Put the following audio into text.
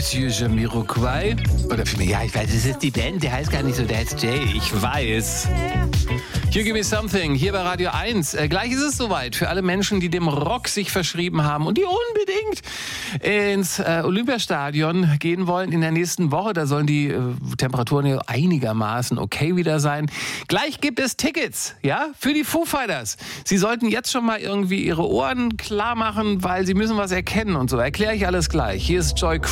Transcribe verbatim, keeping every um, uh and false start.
Monsieur Jamiroquai. Oder für mich, ja, ich weiß, es ist die Band, der heißt gar nicht so, der heißt Jay. Ich weiß. You Give Me Something, hier bei Radio eins. Äh, gleich ist es soweit für alle Menschen, die dem Rock sich verschrieben haben und die unbedingt ins äh, Olympiastadion gehen wollen in der nächsten Woche. Da sollen die äh, Temperaturen ja einigermaßen okay wieder sein. Gleich gibt es Tickets, ja, für die Foo Fighters. Sie sollten jetzt schon mal irgendwie ihre Ohren klar machen, weil sie müssen was erkennen und so. Erkläre ich alles gleich. Hier ist Joy Crew.